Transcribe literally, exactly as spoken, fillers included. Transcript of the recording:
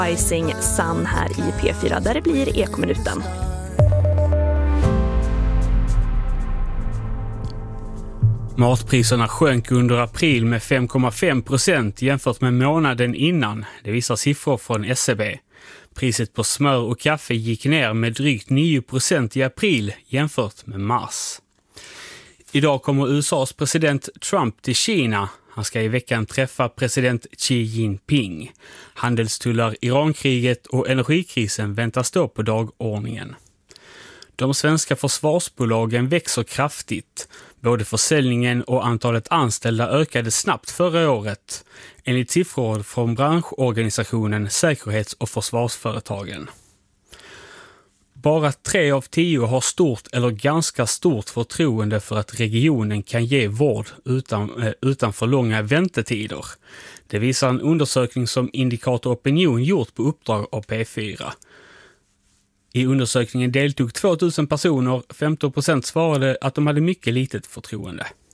Rising Sun här i P fyra där det blir Ekominuten. Matpriserna sjönk under april med fem komma fem procent jämfört med månaden innan. Det visar siffror från S C B. Priset på smör och kaffe gick ner med drygt nio procent i april jämfört med mars. Idag kommer U S A:s president Trump till Kina. Han ska i veckan träffa president Xi Jinping. Handelstullar, Irankriget och energikrisen väntas stå på dagordningen. De svenska försvarsbolagen växer kraftigt. Både försäljningen och antalet anställda ökade snabbt förra året, enligt siffror från branschorganisationen Säkerhets- och försvarsföretagen. Bara tre av tio har stort eller ganska stort förtroende för att regionen kan ge vård utan, eh, utan för långa väntetider. Det visar en undersökning som Indikator Opinion gjort på uppdrag av P fyra. I undersökningen deltog tvåtusen personer, femton procent svarade att de hade mycket litet förtroende.